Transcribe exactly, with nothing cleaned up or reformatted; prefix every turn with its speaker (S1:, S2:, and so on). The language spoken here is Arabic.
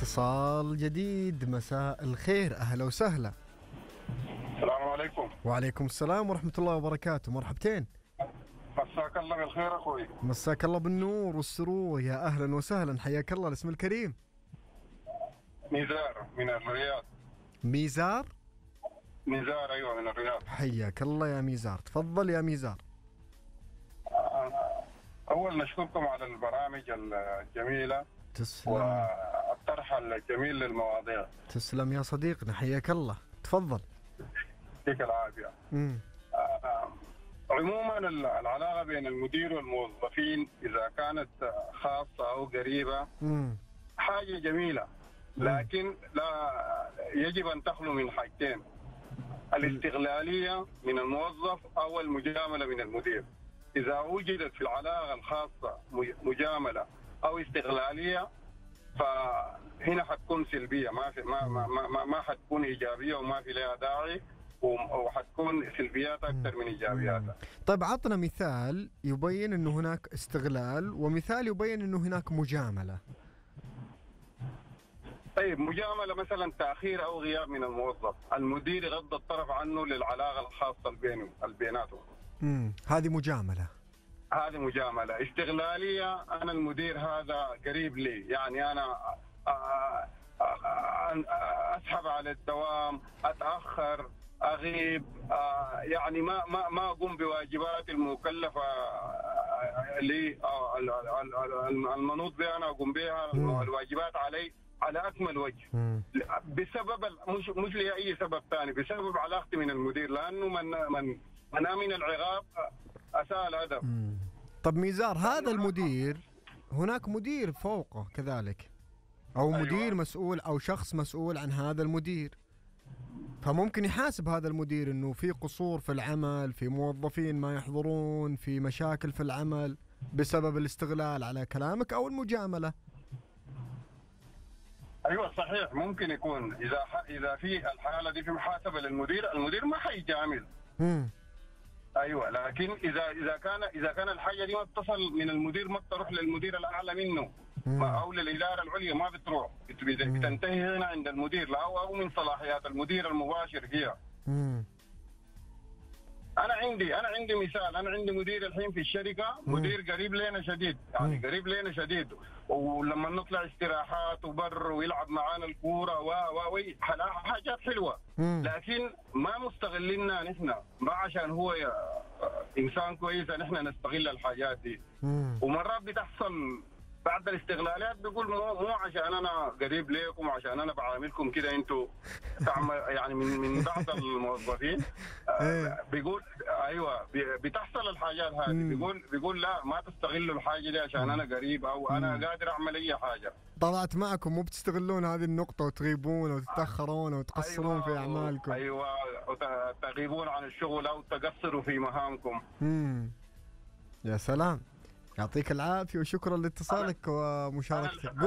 S1: اتصال جديد. مساء الخير، أهلا وسهلا.
S2: السلام عليكم.
S1: وعليكم السلام ورحمة الله وبركاته. مرحبتين.
S2: مساك الله بالخير أخوي.
S1: مساك الله بالنور والسرور، يا أهلا وسهلا، حياك الله. الاسم الكريم؟
S2: نزار من الرياض.
S1: ميزار؟
S2: نزار أيوة من الرياض.
S1: حياك الله يا ميزار، تفضل يا ميزار.
S2: أول نشكركم على البرامج الجميلة.
S1: تسلم.
S2: والطرح الجميل للمواضيع.
S1: تسلم يا صديقنا، حياك الله، تفضل.
S2: يعطيك العافية.
S1: امم
S2: عموما العلاقة بين المدير والموظفين إذا كانت خاصة أو قريبة
S1: امم
S2: حاجة جميلة، لكن لا يجب أن تخلو من حاجتين: الاستغلالية من الموظف أو المجاملة من المدير. إذا وجدت في العلاقة الخاصة مجاملة أو استغلالية فهنا حتكون سلبية، ما في ما ما ما, ما حتكون إيجابية وما في لها داعي، وحتكون سلبيات أكثر من إيجابياتها.
S1: طيب عطنا مثال يبين أنه هناك استغلال، ومثال يبين أنه هناك مجاملة.
S2: طيب مجاملة مثلا تأخير أو غياب من الموظف، المدير يغض الطرف عنه للعلاقة الخاصة بينه البيناتهم.
S1: امم هذه مجاملة.
S2: هذه مجاملة. استغلالية، أنا المدير هذا قريب لي، يعني أنا أسحب على الدوام، أتأخر، أغيب، يعني ما ما ما أقوم بواجباتي المكلفة لي، المنوط بها أنا أقوم بها، الواجبات علي على أكمل وجه. مم. بسبب مش مش لأي سبب ثاني، بسبب علاقتي من المدير، لأنه من من من أمن العقاب أساء الأدب.
S1: مم. طب ميزار، هذا المدير هناك مدير فوقه كذلك، أو أيوة. مدير مسؤول أو شخص مسؤول عن هذا المدير، فممكن يحاسب هذا المدير إنه في قصور في العمل، في موظفين ما يحضرون، في مشاكل في العمل بسبب الاستغلال على كلامك أو المجاملة.
S2: ايوه صحيح، ممكن يكون اذا اذا في الحاله دي في محاسبه للمدير، المدير ما حيجامل. امم ايوه، لكن اذا اذا كان اذا كان الحاجه دي ما بتصل من المدير، ما بتروح للمدير الاعلى منه مم. او للاداره العليا، ما بتروح، بتنتهي هنا عند المدير، لا او من صلاحيات المدير المباشر فيها. امم انا عندي انا عندي مثال، انا عندي مدير الحين في الشركه، مدير قريب لنا شديد، يعني قريب لنا شديد، ولما نطلع استراحات وبر ويلعب معانا الكوره و و حاجات حلوه، لكن ما مستغليننا نحن، ما عشان هو انسان كويس نحن نستغل الحاجات دي. ومرات بتحصل بعد الاستغلالات بيقول مو مو عشان انا قريب ليكم وعشان انا بعاملكم كده انتوا تعمل، يعني من من بعض الموظفين بيقول ايوه بتحصل الحاجات هذه، بيقول بيقول لا ما تستغلوا الحاجه دي عشان انا قريب او انا قادر اعمل اي حاجه.
S1: طلعت معكم مو بتستغلون هذه النقطه وتغيبون وتتاخرون وتقصرون أيوة في اعمالكم.
S2: ايوه، وتغيبون عن الشغل او تقصروا في مهامكم.
S1: امم يا سلام، يعطيك العافيه وشكرا لاتصالك ومشاركتك.